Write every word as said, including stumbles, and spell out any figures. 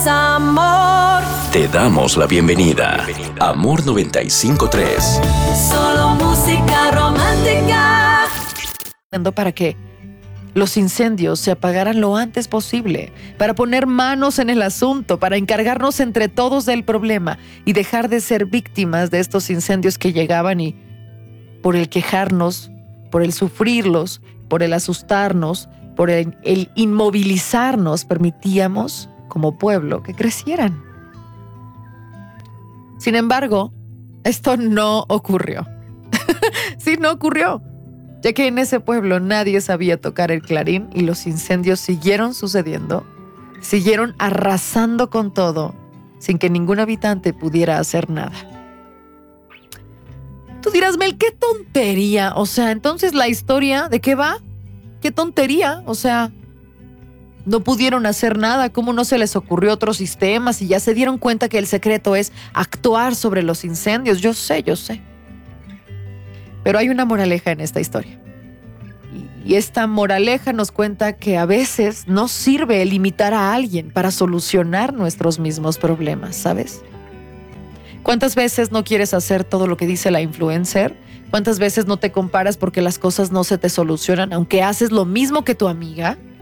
es amor. Te damos la bienvenida. Amor noventa y cinco punto tres. Solo música romántica. Para que los incendios se apagaran lo antes posible, para poner manos en el asunto, para encargarnos entre todos del problema y dejar de ser víctimas de estos incendios que llegaban y por el quejarnos, por el sufrirlos, por el asustarnos, por el, el inmovilizarnos, permitíamos como pueblo que crecieran. Sin embargo, esto no ocurrió. Sí, no ocurrió. Ya que en ese pueblo nadie sabía tocar el clarín y los incendios siguieron sucediendo, siguieron arrasando con todo, sin que ningún habitante pudiera hacer nada. Tú dirás, Mel, qué tontería. O sea, entonces la historia, ¿de qué va? Qué tontería. O sea, no pudieron hacer nada. ¿Cómo no se les ocurrió otro sistema? Si ya se dieron cuenta que el secreto es actuar sobre los incendios. Yo sé, yo sé. Pero hay una moraleja en esta historia. Y esta moraleja nos cuenta que a veces no sirve el imitar a alguien para solucionar nuestros mismos problemas, ¿sabes? ¿Cuántas veces no quieres hacer todo lo que dice la influencer? ¿Cuántas veces no te comparas porque las cosas no se te solucionan, aunque haces lo mismo que tu amiga?